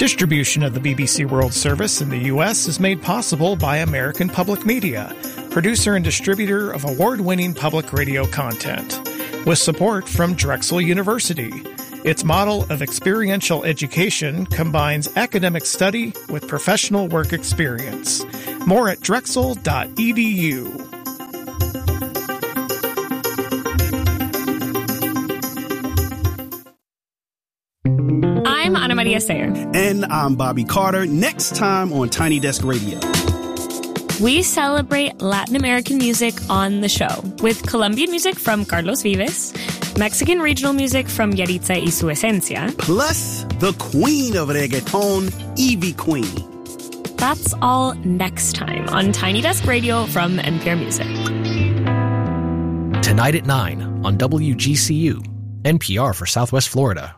Distribution of the BBC World Service in the U.S. is made possible by American Public Media, producer and distributor of award-winning public radio content, with support from Drexel University. Its model of experiential education combines academic study with professional work experience. More at drexel.edu. I'm Ana Maria Sayer. And I'm Bobby Carter. Next time on Tiny Desk Radio, we celebrate Latin American music on the show with Colombian music from Carlos Vives, Mexican regional music from Yaritza y Su Esencia, plus the queen of reggaeton, Ivy Queen. That's all next time on Tiny Desk Radio from NPR Music. Tonight at 9 on WGCU, NPR for Southwest Florida.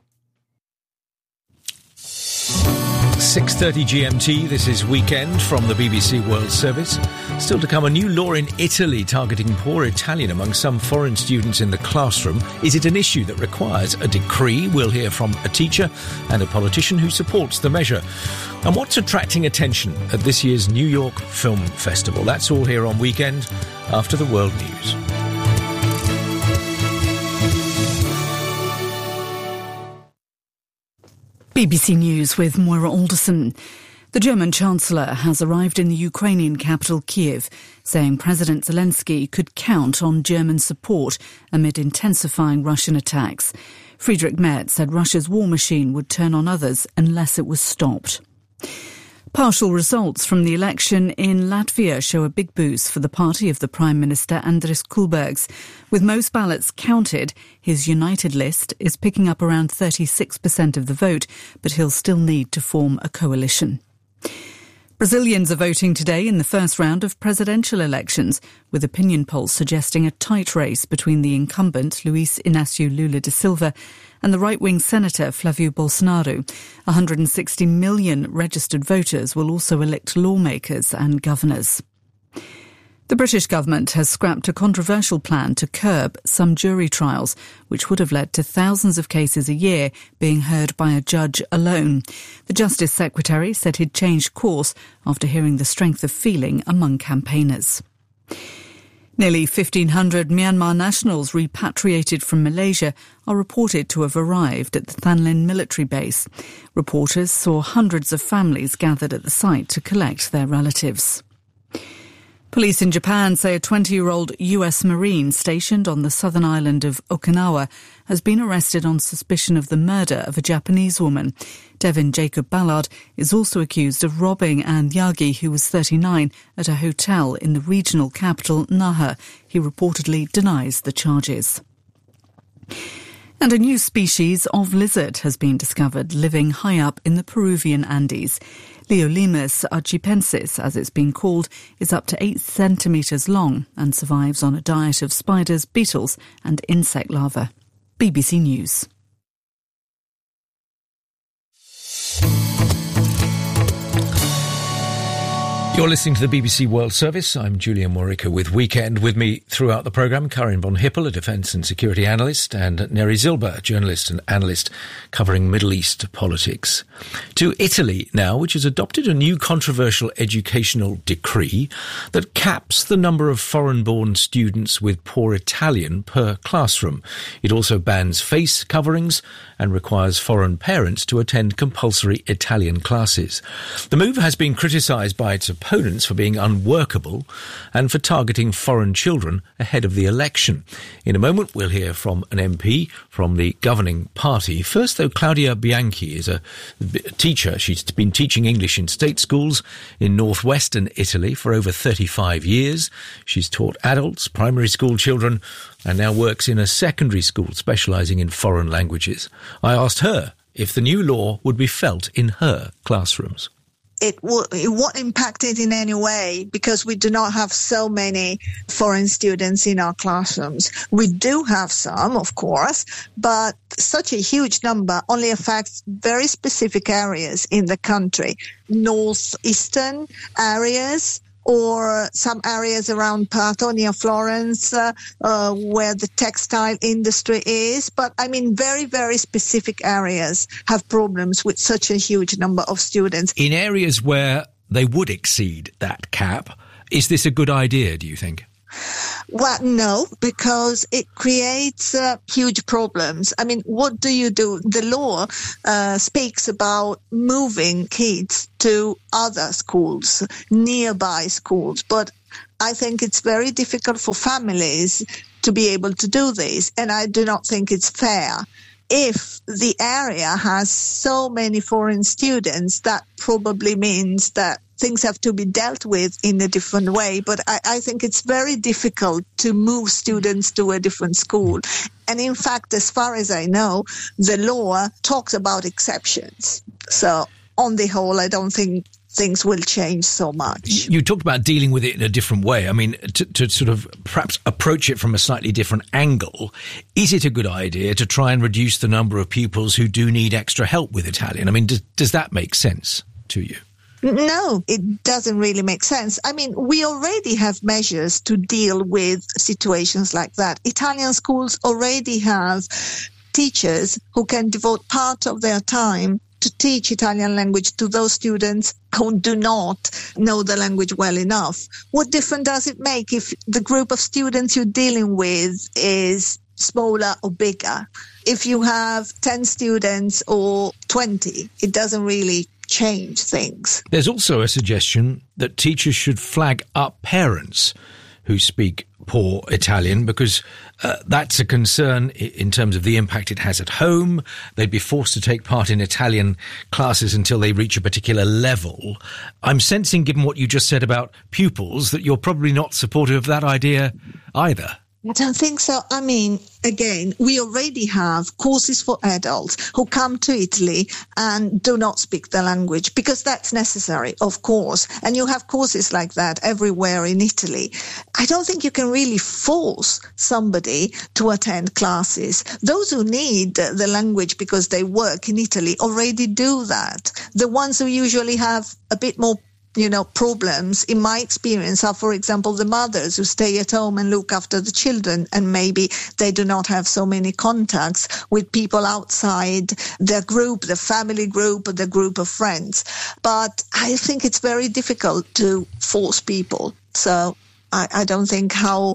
6:30 GMT, this is Weekend from the BBC World Service. Still to come, a new law in Italy targeting poor Italian among some foreign students in the classroom. Is it an issue that requires a decree? We'll hear from a teacher and a politician who supports the measure. And what's attracting attention at this year's New York Film Festival? That's all here on Weekend after the World News. BBC News with Moira Alderson. The German Chancellor has arrived in the Ukrainian capital Kiev, saying President Zelensky could count on German support amid intensifying Russian attacks. Friedrich Merz said Russia's war machine would turn on others unless it was stopped. Partial results from the election in Latvia show a big boost for the party of the Prime Minister Andris Kulbergs. With most ballots counted, his united list is picking up around 36% of the vote, but he'll still need to form a coalition. Brazilians are voting today in the first round of presidential elections, with opinion polls suggesting a tight race between the incumbent Luiz Inácio Lula da Silva and the right-wing Senator Flávio Bolsonaro. 160 million registered voters will also elect lawmakers and governors. The British government has scrapped a controversial plan to curb some jury trials, which would have led to thousands of cases a year being heard by a judge alone. The Justice Secretary said he'd changed course after hearing the strength of feeling among campaigners. Nearly 1,500 Myanmar nationals repatriated from Malaysia are reported to have arrived at the Than Lin military base. Reporters saw hundreds of families gathered at the site to collect their relatives. Police in Japan say a 20-year-old US Marine stationed on the southern island of Okinawa has been arrested on suspicion of the murder of a Japanese woman. Devin Jacob Ballard is also accused of robbing Anne Yagi, who was 39, at a hotel in the regional capital, Naha. He reportedly denies the charges. And a new species of lizard has been discovered living high up in the Peruvian Andes. Leolemus archipensis, as it's been called, is up to 8 centimetres long and survives on a diet of spiders, beetles and insect larvae. BBC News. You're listening to the BBC World Service. I'm Julian Morica with Weekend. With me throughout the programme, Karin von Hippel, a defence and security analyst, and Neri Zilber, a journalist and analyst covering Middle East politics. To Italy now, which has adopted a new controversial educational decree that caps the number of foreign-born students with poor Italian per classroom. It also bans face coverings and requires foreign parents to attend compulsory Italian classes. The move has been criticised by its opponents for being unworkable and for targeting foreign children ahead of the election. In a moment, we'll hear from an MP from the governing party. First, though, Claudia Bianchi is a teacher. She's been teaching English in state schools in northwestern Italy for over 35 years. She's taught adults, primary school children, and now works in a secondary school specialising in foreign languages. I asked her if the new law would be felt in her classrooms. It won't impact it in any way because we do not have so many foreign students in our classrooms. We do have some, of course, but such a huge number only affects very specific areas in the country, northeastern areas or some areas around Prato, near Florence, where the textile industry is. But I mean, very, very specific areas have problems with such a huge number of students. In areas where they would exceed that cap, is this a good idea, do you think? Well, no, because it creates huge problems. I mean, what do you do? The law speaks about moving kids to other schools, nearby schools, but I think it's very difficult for families to be able to do this, and I do not think it's fair. If the area has so many foreign students, that probably means that things have to be dealt with in a different way. But I think it's very difficult to move students to a different school. And in fact, as far as I know, the law talks about exceptions. So on the whole, I don't think things will change so much. You talked about dealing with it in a different way. I mean, to sort of perhaps approach it from a slightly different angle, is it a good idea to try and reduce the number of pupils who do need extra help with Italian? I mean, does that make sense to you? No, it doesn't really make sense. I mean, we already have measures to deal with situations like that. Italian schools already have teachers who can devote part of their time to teach Italian language to those students who do not know the language well enough. What difference does it make if the group of students you're dealing with is smaller or bigger? If you have 10 students or 20, it doesn't really change things. There's also a suggestion that teachers should flag up parents who speak poor Italian, because that's a concern in terms of the impact it has at home. They'd be forced to take part in Italian classes until they reach a particular level. I'm sensing, given what you just said about pupils, that you're probably not supportive of that idea either. I don't think so. I mean, again, we already have courses for adults who come to Italy and do not speak the language, because that's necessary, of course. And you have courses like that everywhere in Italy. I don't think you can really force somebody to attend classes. Those who need the language because they work in Italy already do that. The ones who usually have a bit more problems, in my experience, are, for example, the mothers who stay at home and look after the children, and maybe they do not have so many contacts with people outside their group, the family group, or the group of friends. But I think it's very difficult to force people. So I don't think how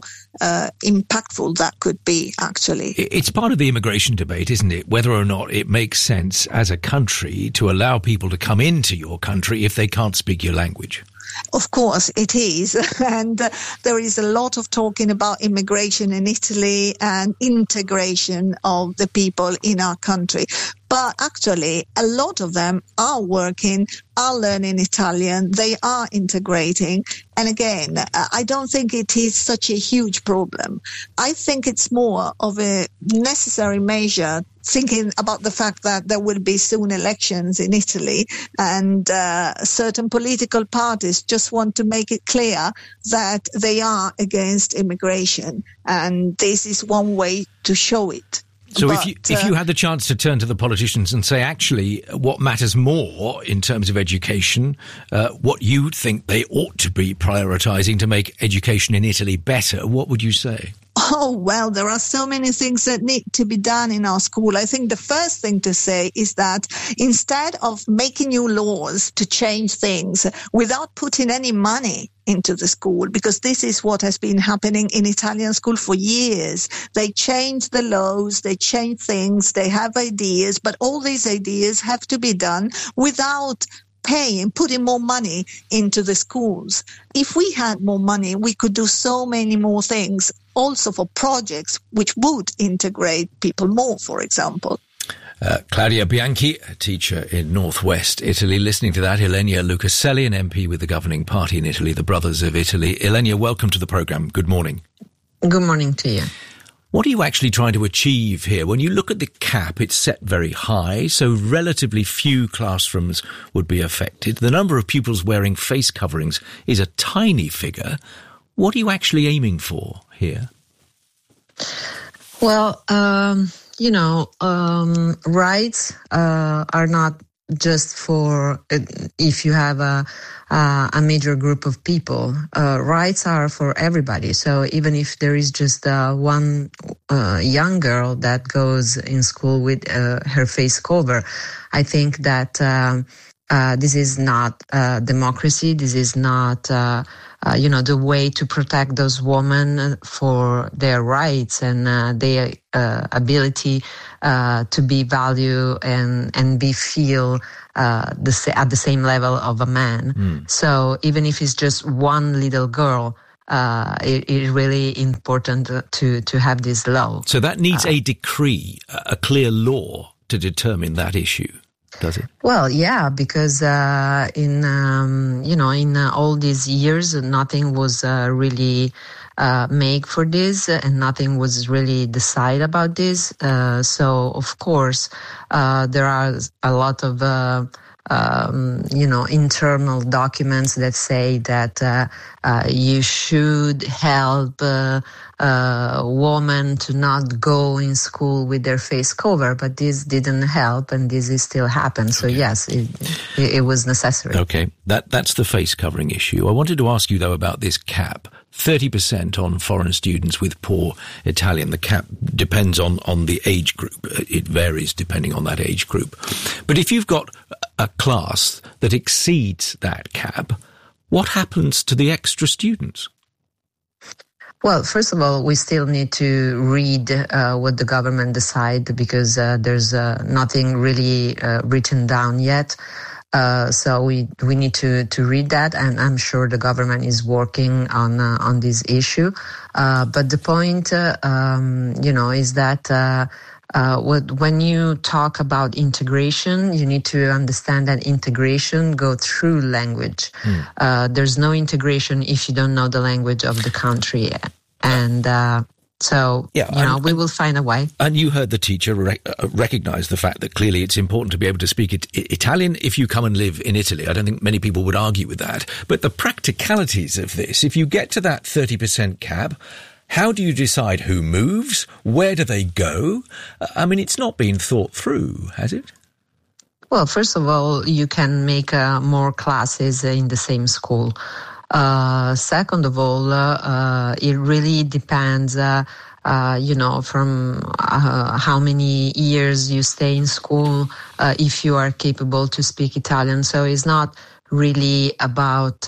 impactful that could be, actually. It's part of the immigration debate, isn't it? Whether or not it makes sense as a country to allow people to come into your country if they can't speak your language. Of course it is. And there is a lot of talking about immigration in Italy and integration of the people in our country. But actually, a lot of them are working, are learning Italian, they are integrating. And again, I don't think it is such a huge problem. I think it's more of a necessary measure, thinking about the fact that there will be soon elections in Italy, and certain political parties just want to make it clear that they are against immigration. And this is one way to show it. So if you had the chance to turn to the politicians and say, actually, what matters more in terms of education, what you think they ought to be prioritising to make education in Italy better, what would you say? Oh, well, there are so many things that need to be done in our school. I think the first thing to say is that instead of making new laws to change things without putting any money into the school, because this is what has been happening in Italian school for years. They change the laws, they change things, they have ideas, but all these ideas have to be done without putting more money into the schools. If we had more money, we could do so many more things, also for projects which would integrate people more, for example. Claudia Bianchi, a teacher in northwest Italy. Listening to that, Ilenia Lucaselli, an MP with the governing party in Italy, the Brothers of Italy. Ilenia, welcome to the programme. Good morning. Good morning to you. What are you actually trying to achieve here? When you look at the cap, it's set very high, so relatively few classrooms would be affected. The number of pupils wearing face coverings is a tiny figure. What are you actually aiming for here? Well, rights are not just for if you have a major group of people. Rights are for everybody. So even if there is just one young girl that goes in school with her face cover, I think that this is not democracy. This is not the way to protect those women for their rights and their ability to be valued and be feel at the same level of a man. So even if it's just one little girl, it is really important to have this law. So that needs a decree, a clear law to determine that issue. Does it? Well, yeah, because in all these years, nothing was really made for this, and nothing was really decided about this. So, of course, there are a lot of internal documents that say that you should help women to not go in school with their face cover, but this didn't help, and this is still happened. So yes, it was necessary. Okay, that's the face covering issue. I wanted to ask you though about this cap. 30% on foreign students with poor Italian. The cap depends on the age group. It varies depending on that age group. But if you've got a class that exceeds that cap, what happens to the extra students? Well, first of all, we still need to read what the government decide, because there's nothing really written down yet. So we need to read that, and I'm sure the government is working on this issue. But the point, is that when you talk about integration, you need to understand that integration go through language. There's no integration if you don't know the language of the country, and we will find a way. And you heard the teacher recognise the fact that clearly it's important to be able to speak Italian if you come and live in Italy. I don't think many people would argue with that. But the practicalities of this, if you get to that 30% cap, how do you decide who moves? Where do they go? I mean, it's not been thought through, has it? Well, first of all, you can make more classes in the same school. Second of all, it really depends, from how many years you stay in school, if you are capable to speak Italian. So it's not really about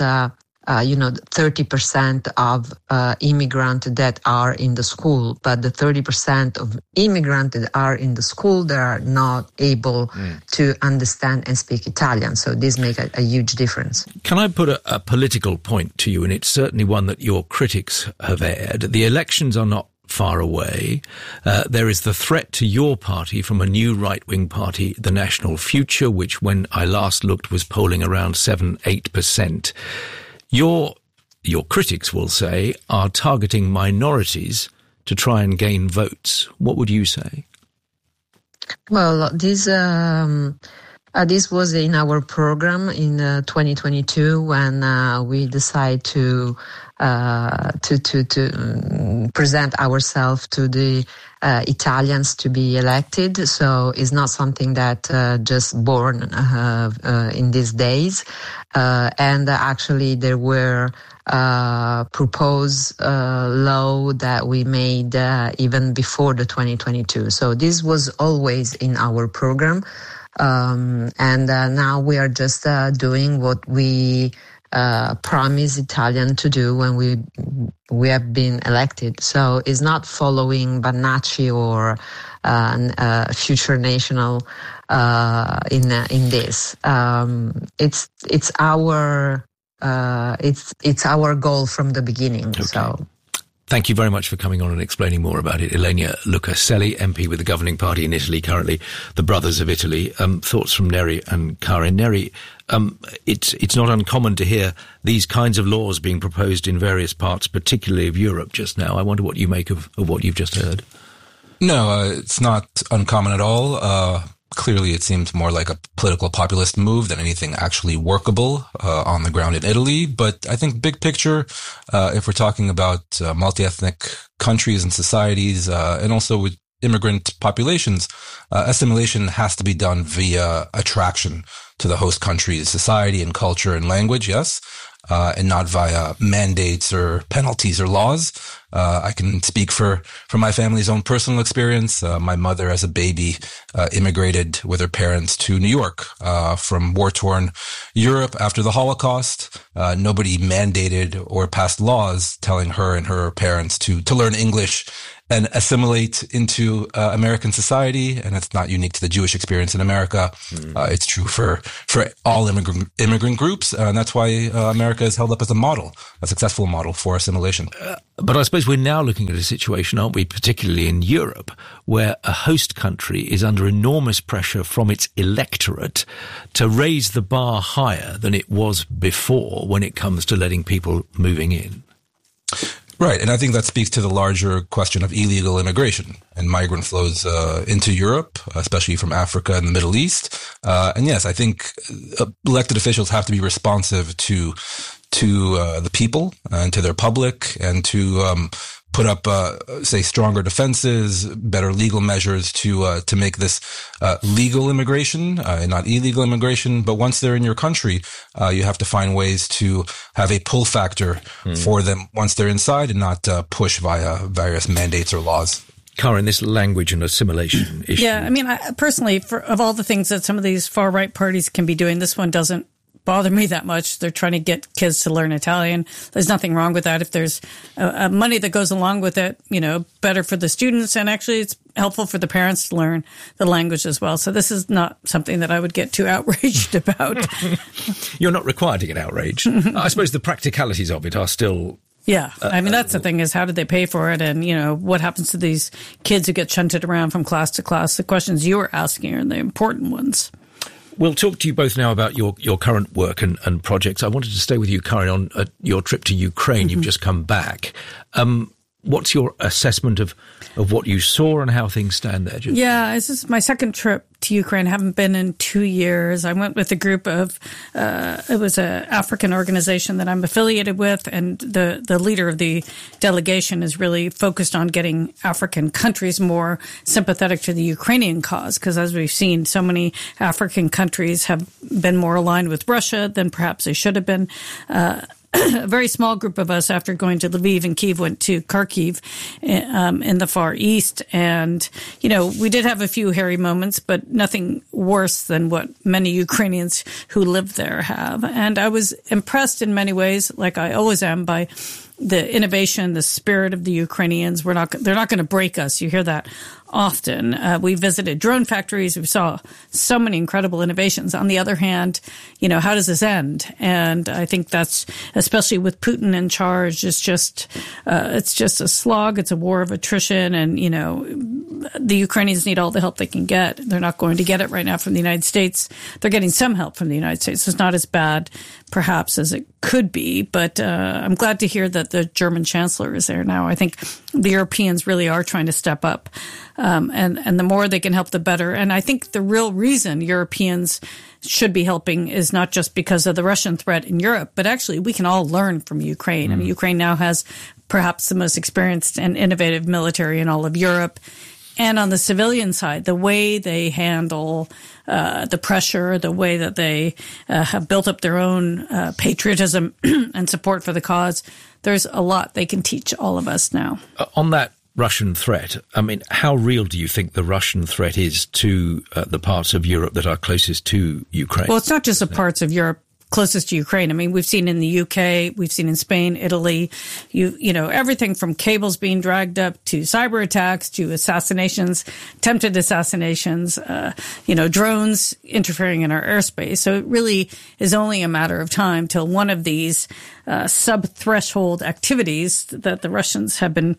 30% of immigrants that are in the school, but the 30% of immigrants that are in the school that are not able to understand and speak Italian. So this makes a huge difference. Can I put a political point to you, and it's certainly one that your critics have aired. The elections are not far away. There is the threat to your party from a new right-wing party, the National Future, which when I last looked was polling around 7-8%. Your critics will say are targeting minorities to try and gain votes. What would you say? Well, this was in our program in 2022 when we decided to present ourselves to the Italians to be elected. So it's not something that just born in these days. And actually there were proposed law that we made even before the 2022. So this was always in our program. And now we are just doing what we promised Italian to do when we have been elected. So it's not following Bannacci or Future National in this. It's our goal from the beginning. Okay. So. Thank you very much for coming on and explaining more about it. Ilenia Lucaselli, MP with the governing party in Italy, currently the Brothers of Italy. Thoughts from Neri and Karin. Neri, it's not uncommon to hear these kinds of laws being proposed in various parts, particularly of Europe just now. I wonder what you make of what you've just heard. No, it's not uncommon at all. Clearly, it seems more like a political populist move than anything actually workable on the ground in Italy. But I think big picture, if we're talking about multi-ethnic countries and societies, and also immigrant populations, assimilation has to be done via attraction to the host country's society and culture and language, yes, and not via mandates or penalties or laws. I can speak for my family's own personal experience. My mother, as a baby, immigrated with her parents to New York from war-torn Europe after the Holocaust. Nobody mandated or passed laws telling her and her parents to learn English and assimilate into American society. And it's not unique to the Jewish experience in America. It's true for all immigrant groups. And that's why America is held up as a successful model for assimilation. But I suppose we're now looking at a situation, aren't we, particularly in Europe, where a host country is under enormous pressure from its electorate to raise the bar higher than it was before when it comes to letting people moving in. Right. And I think that speaks to the larger question of illegal immigration and migrant flows into Europe, especially from Africa and the Middle East. And yes, I think elected officials have to be responsive to the people and to their public, and to put up, say, stronger defenses, better legal measures to make this legal immigration and not illegal immigration. But once they're in your country, you have to find ways to have a pull factor for them once they're inside, and not push via various mandates or laws. Karen, this language and assimilation issue. Yeah, I mean, personally, of all the things that some of these far-right parties can be doing, this one doesn't bother me that much. They're trying to get kids to learn Italian. There's nothing wrong with that. If there's money that goes along with it, better for the students, and actually it's helpful for the parents to learn the language as well. So this is not something that I would get too outraged about. You're not required to get outraged. I suppose the practicalities of it are still... Yeah. I mean, that's the thing, is how did they pay for it? And, what happens to these kids who get shunted around from class to class? The questions you were asking are the important ones. We'll talk to you both now about your current work and projects. I wanted to stay with you, Karen, on your trip to Ukraine. You've just come back. What's your assessment of what you saw and how things stand there? Jim? Yeah, this is my second trip to Ukraine. I haven't been in 2 years. I went with a group of, it was an African organization that I'm affiliated with, and the leader of the delegation is really focused on getting African countries more sympathetic to the Ukrainian cause, because as we've seen, so many African countries have been more aligned with Russia than perhaps they should have been. A very small group of us, after going to Lviv and Kyiv, went to Kharkiv in the Far East. And, we did have a few hairy moments, but nothing worse than what many Ukrainians who live there have. And I was impressed in many ways, like I always am, by the innovation, the spirit of the Ukrainians. They're not going to break us. You hear that often. We visited drone factories. We saw so many incredible innovations. On the other hand, how does this end? And I think that's, especially with Putin in charge, it's just a slog. It's a war of attrition. And, the Ukrainians need all the help they can get. They're not going to get it right now from the United States. They're getting some help from the United States. It's not as bad, perhaps, as it could be. But I'm glad to hear that the German chancellor is there now. I think the Europeans really are trying to step up. And the more they can help, the better. And I think the real reason Europeans should be helping is not just because of the Russian threat in Europe, but actually we can all learn from Ukraine. I mean, Ukraine now has perhaps the most experienced and innovative military in all of Europe. And on the civilian side, the way they handle the pressure, the way that they have built up their own patriotism and support for the cause, there's a lot they can teach all of us now. On that Russian threat, I mean, how real do you think the Russian threat is to the parts of Europe that are closest to Ukraine? Well, it's not just the parts of Europe closest to Ukraine. I mean, we've seen in the UK, we've seen in Spain, Italy, everything from cables being dragged up to cyber attacks to assassinations, attempted assassinations, drones interfering in our airspace. So it really is only a matter of time till one of these sub-threshold activities that the Russians have been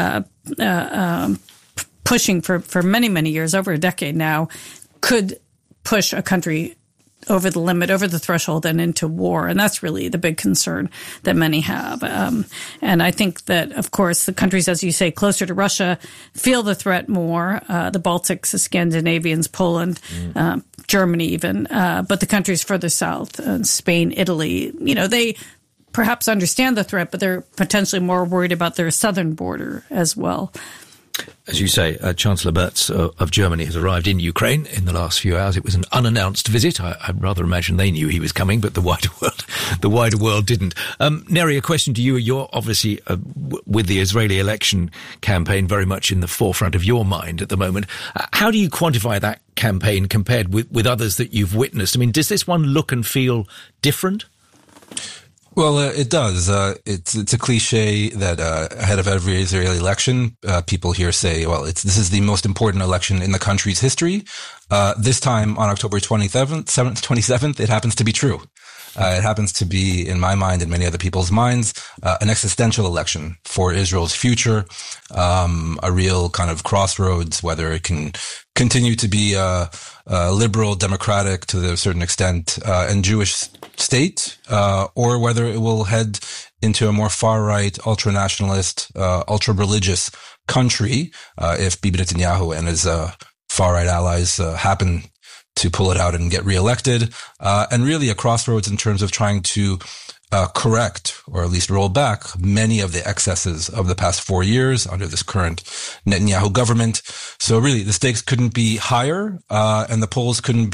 pushing for many, many years, over a decade now, could push a country over the limit, over the threshold, and into war. And that's really the big concern that many have. And I think that, of course, the countries, as you say, closer to Russia feel the threat more. The Baltics, the Scandinavians, Poland, Germany even. But the countries further south, Spain, Italy, they perhaps understand the threat, but they're potentially more worried about their southern border as well. As you say, Chancellor Merz of Germany has arrived in Ukraine in the last few hours. It was an unannounced visit. I'd rather imagine they knew he was coming, but the wider world didn't. Neri, a question to you. You're obviously with the Israeli election campaign very much in the forefront of your mind at the moment. How do you quantify that campaign compared with others that you've witnessed? I mean, does this one look and feel different? Well, it does. It's a cliche that ahead of every Israeli election, people here say, well, this is the most important election in the country's history. This time on October 27th, it happens to be true. It happens to be, in my mind and many other people's minds, an existential election for Israel's future, a real kind of crossroads, whether it can continue to be a liberal, democratic to a certain extent, and Jewish state, or whether it will head into a more far-right, ultra-nationalist, ultra-religious country, if Bibi Netanyahu and his far-right allies happen to pull it out and get reelected, and really a crossroads in terms of trying to correct, or at least roll back, many of the excesses of the past 4 years under this current Netanyahu government. So really, the stakes couldn't be higher, and the polls couldn't